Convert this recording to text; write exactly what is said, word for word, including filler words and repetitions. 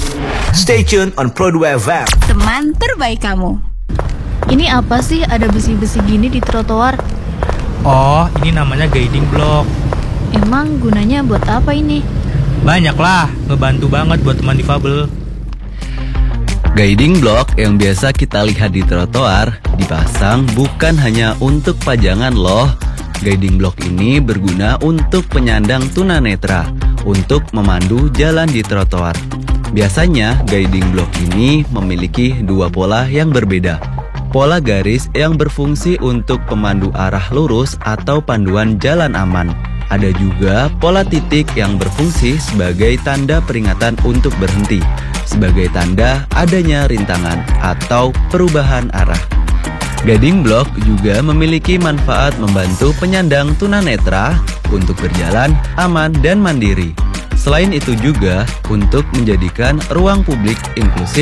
Stay tuned on Pro dua F M. Teman terbaik kamu. Ini apa sih ada besi-besi gini di trotoar? Oh, ini namanya guiding block. Emang gunanya buat apa ini? Banyak lah, ngebantu banget buat teman difabel. Guiding block yang biasa kita lihat di trotoar dipasang bukan hanya untuk pajangan loh. Guiding block ini berguna untuk penyandang tunanetra untuk memandu jalan di trotoar. Biasanya guiding block ini memiliki dua pola yang berbeda. Pola garis yang berfungsi untuk pemandu arah lurus atau panduan jalan aman. Ada juga pola titik yang berfungsi sebagai tanda peringatan untuk berhenti, sebagai tanda adanya rintangan atau perubahan arah. Guiding block juga memiliki manfaat membantu penyandang tunanetra untuk berjalan aman dan mandiri. Selain itu juga untuk menjadikan ruang publik inklusif